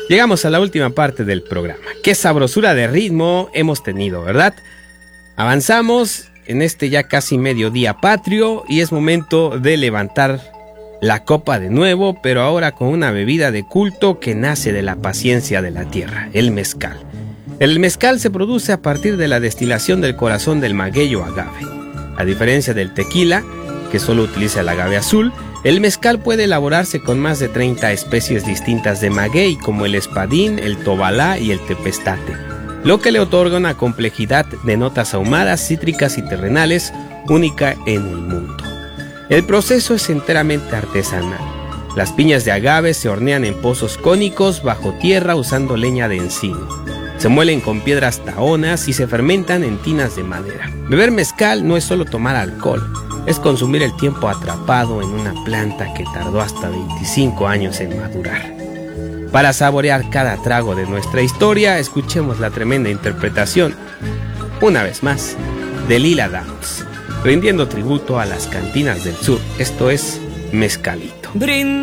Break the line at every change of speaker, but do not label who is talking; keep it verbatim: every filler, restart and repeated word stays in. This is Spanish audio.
Llegamos a la última parte del programa. Qué sabrosura de ritmo hemos tenido, ¿verdad? Avanzamos en este ya casi mediodía patrio y es momento de levantar la copa de nuevo, pero ahora con una bebida de culto que nace de la paciencia de la tierra, el mezcal. El mezcal se produce a partir de la destilación del corazón del maguey o agave. A diferencia del tequila, que solo utiliza el agave azul, el mezcal puede elaborarse con más de treinta especies distintas de maguey, como el espadín, el tobalá y el tepestate, lo que le otorga una complejidad de notas ahumadas, cítricas y terrenales única en el mundo. El proceso es enteramente artesanal. Las piñas de agave se hornean en pozos cónicos bajo tierra usando leña de encino. Se muelen con piedras tahonas y se fermentan en tinas de madera. Beber mezcal no es solo tomar alcohol, es consumir el tiempo atrapado en una planta que tardó hasta veinticinco años en madurar. Para saborear cada trago de nuestra historia, escuchemos la tremenda interpretación, una vez más, de Lila Downs, rindiendo tributo a las cantinas del sur. Esto es Mezcalito.